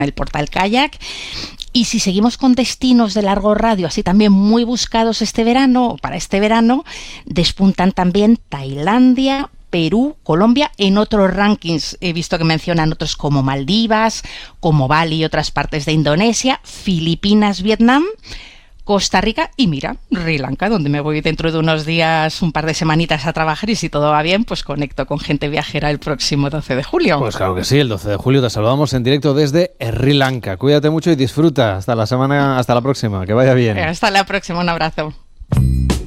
el portal Kayak. Y si seguimos con destinos de largo radio, así también muy buscados para este verano, despuntan también Tailandia, Perú, Colombia. En otros rankings he visto que mencionan otros como Maldivas, como Bali y otras partes de Indonesia, Filipinas, Vietnam, Costa Rica y mira, Sri Lanka, donde me voy dentro de unos días, un par de semanitas a trabajar, y si todo va bien, pues conecto con Gente Viajera el próximo 12 de julio. Pues claro que sí, el 12 de julio te saludamos en directo desde Sri Lanka. Cuídate mucho y disfruta. Hasta la próxima. Que vaya bien. Hasta la próxima, un abrazo.